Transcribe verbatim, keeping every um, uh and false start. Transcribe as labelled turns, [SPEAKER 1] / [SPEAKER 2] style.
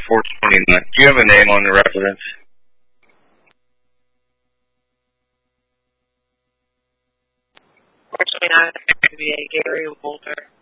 [SPEAKER 1] four twenty-nine. Do you have a name on the residence?
[SPEAKER 2] four twenty-nine, Gary Wolter.